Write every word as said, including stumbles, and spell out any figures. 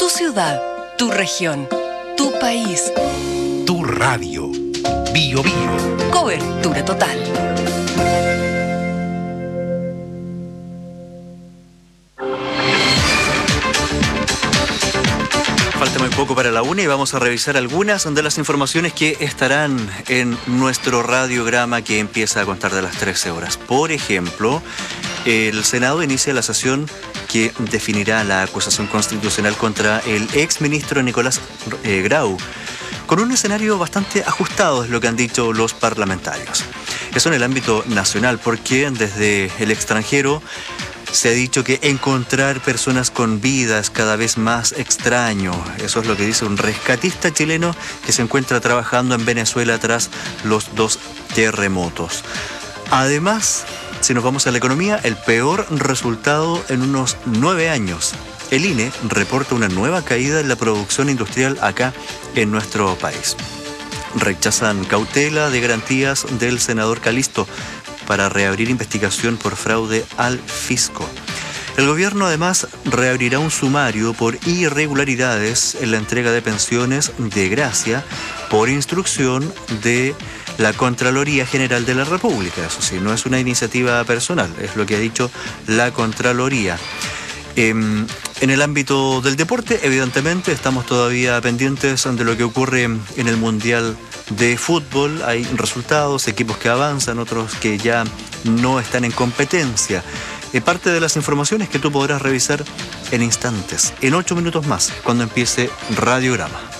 Tu ciudad, tu región, tu país. Tu radio. Bio Bio. Cobertura total. Falta muy poco para la una y vamos a revisar algunas de las informaciones que estarán en nuestro radiograma que empieza a contar de las trece horas. Por ejemplo, el Senado inicia la sesión que definirá la acusación constitucional contra el exministro Nicolás eh, Grau, con un escenario bastante ajustado, es lo que han dicho los parlamentarios. Eso en el ámbito nacional, porque desde el extranjero se ha dicho que encontrar personas con vida es cada vez más extraño. Eso es lo que dice un rescatista chileno que se encuentra trabajando en Venezuela tras los dos terremotos. Además, si nos vamos a la economía, el peor resultado en unos nueve años. El I N E reporta una nueva caída en la producción industrial acá en nuestro país. Rechazan cautela de garantías del senador Calisto para reabrir investigación por fraude al fisco. El gobierno además reabrirá un sumario por irregularidades en la entrega de pensiones de gracia por instrucción de la Contraloría General de la República. Eso sí, no es una iniciativa personal, es lo que ha dicho la Contraloría. Eh, en el ámbito del deporte, evidentemente, estamos todavía pendientes de lo que ocurre en el Mundial de Fútbol. Hay resultados, equipos que avanzan, otros que ya no están en competencia. Eh, parte de las informaciones que tú podrás revisar en instantes, en ocho minutos más, cuando empiece Radiograma.